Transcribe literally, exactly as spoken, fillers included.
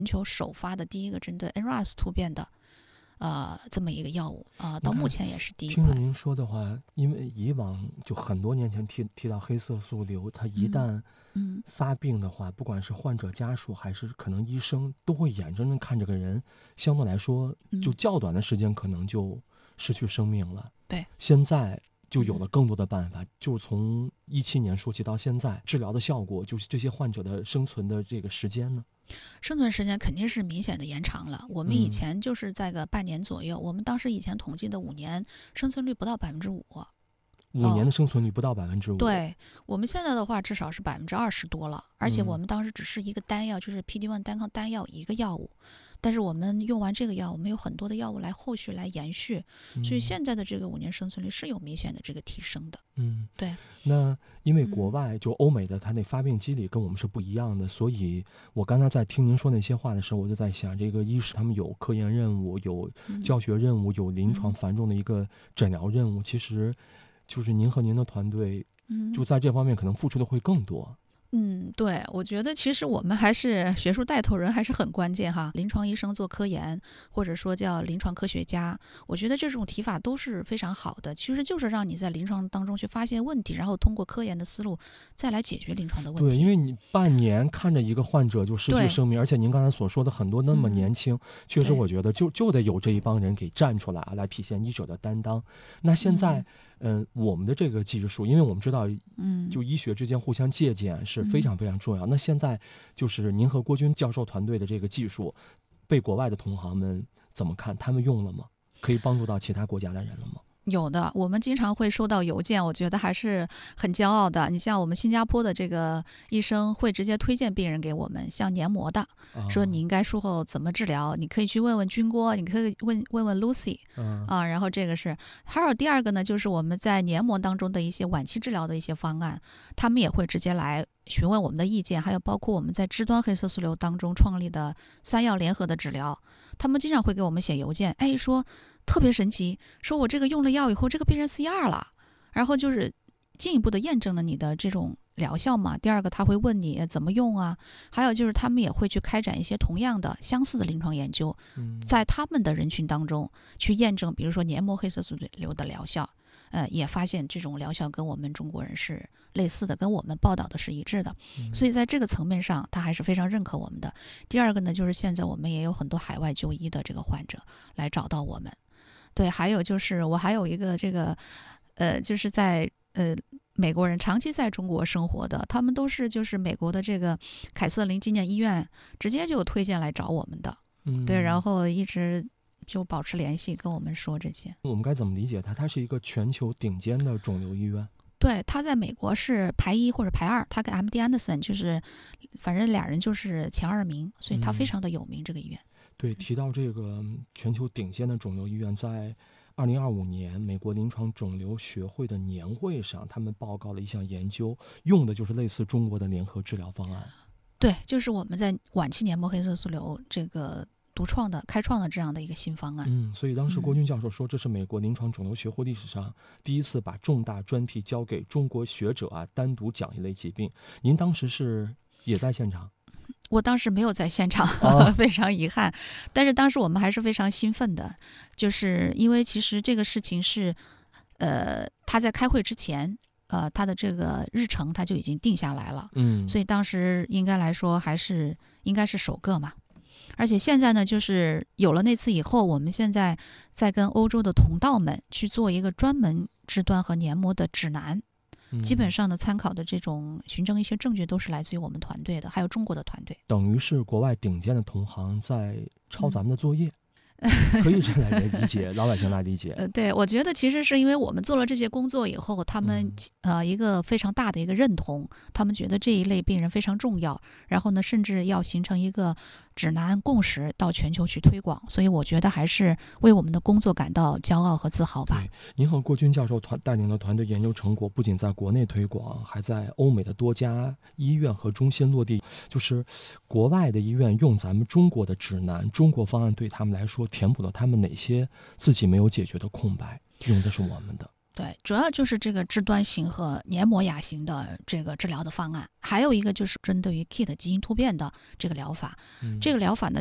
全球首发的第一个针对 N R A S 突变的呃这么一个药物啊、呃，到目前也是第一款。 听着您说的话，因为以往就很多年前提提到黑色素瘤，它一旦嗯发病的话，不管是患者家属还是可能医生，都会眼睁睁看这个人相对来说就较短的时间可能就失去生命了。 对， 现在就有了更多的办法，就从一七年说起到现在，治疗的效果，就是这些患者的生存的这个时间呢？ 生存时间肯定是明显的延长了。我们以前就是在个半年左右，嗯、我们当时以前统计的五年生存率不到百分之五。 五年的生存率不到百分之五。 对，我们现在的话至少是百分之二十多了，而且我们当时只是一个单药，嗯、就是 P D 一 单抗单药一个药物，但是我们用完这个药，我们有很多的药物来后续来延续， 嗯、 所以现在的这个五年生存率是有明显的这个提升的。 嗯， 对。 那因为国外就欧美的它那发病机理跟我们是不一样的，所以我刚才在听您说那些话的时候，我就在想，这个医师他们有科研任务，有教学任务，有临床繁重的一个诊疗任务，其实就是您和您的团队就在这方面可能付出的会更多。 嗯，对，我觉得其实我们还是学术带头人还是很关键哈。临床医生做科研，或者说叫临床科学家，我觉得这种提法都是非常好的。其实就是让你在临床当中去发现问题，然后通过科研的思路再来解决临床的问题。 对，因为你半年看着一个患者就失去生命，而且您刚才所说的很多那么年轻，嗯、确实我觉得就就得有这一帮人给站出来啊，来体现医者的担当。那现在。嗯嗯，我们的这个技术，因为我们知道，嗯，就医学之间互相借鉴是非常非常重要。嗯、那现在就是您和郭军教授团队的这个技术，被国外的同行们怎么看？他们用了吗？可以帮助到其他国家的人了吗？ 有的，我们经常会收到邮件，我觉得还是很骄傲的。你像我们新加坡的这个医生会直接推荐病人给我们，像黏膜的，啊、说你应该术后怎么治疗，你可以去问问军郭，你可以问问问 Lucy， 啊, 啊，然后这个是，还有第二个呢，就是我们在黏膜当中的一些晚期治疗的一些方案，他们也会直接来询问我们的意见，还有包括我们在肢端黑色素瘤当中创立的三药联合的治疗，他们经常会给我们写邮件，哎，说特别神奇，说我这个用了药以后，这个病人 C R 了，然后就是进一步的验证了你的这种疗效嘛。第二个，他会问你怎么用啊，还有就是他们也会去开展一些同样的相似的临床研究，在他们的人群当中去验证，比如说黏膜黑色素瘤的疗效。呃，也发现这种疗效跟我们中国人是类似的，跟我们报道的是一致的，所以在这个层面上，他还是非常认可我们的。第二个呢，就是现在我们也有很多海外就医的这个患者来找到我们。对，还有就是我还有一个这个，呃，就是在呃美国人长期在中国生活的，他们都是就是美国的这个凯瑟琳纪念医院直接就推荐来找我们的， 嗯， 对，然后一直。就保持联系，跟我们说这些。 我们该怎么理解它？它是一个全球顶尖的肿瘤医院。 对，他在美国是排一或者排二，他跟 M D Anderson 就是，反正俩人就是前二名，所以他非常的有名。嗯、这个医院。 对，提到这个全球顶尖的肿瘤医院，在二零二五年美国临床肿瘤学会的年会上，他们报告了一项研究，用的就是类似中国的联合治疗方案。 对，就是我们在晚期黏膜黑色素瘤这个。独创的、开创的这样的一个新方案。 嗯，所以当时郭军教授说，这是美国临床肿瘤学会历史上第一次把重大专题交给中国学者啊，单独讲一类疾病。您当时是也在现场？ 我当时没有在现场， 哦、 非常遗憾。但是当时我们还是非常兴奋的，就是因为其实这个事情是，呃，他在开会之前。呃，他的这个日程他就已经定下来了， 嗯， 所以当时应该来说还是应该是首个嘛。而且现在呢，就是有了那次以后，我们现在在跟欧洲的同道们去做一个专门肢端和黏膜的指南， 嗯、 基本上的参考的这种循证医学证据都是来自于我们团队的，还有中国的团队。 等于是国外顶尖的同行在抄咱们的作业。嗯可以这样来理解，老百姓来理解。 呃，对，我觉得其实是因为我们做了这些工作以后，他们、嗯、呃一个非常大的一个认同，他们觉得这一类病人非常重要，然后呢，甚至要形成一个指南共识到全球去推广，所以我觉得还是为我们的工作感到骄傲和自豪吧。 对，您和郭军教授团带领的团队研究成果不仅在国内推广，还在欧美的多家医院和中心落地，就是国外的医院用咱们中国的指南、中国方案，对他们来说填补了他们哪些自己没有解决的空白，用的是我们的。 对，主要就是这个肢端型和黏膜亚型的这个治疗的方案，还有一个就是针对于 K I T 基因突变的这个疗法。 嗯、 这个疗法呢，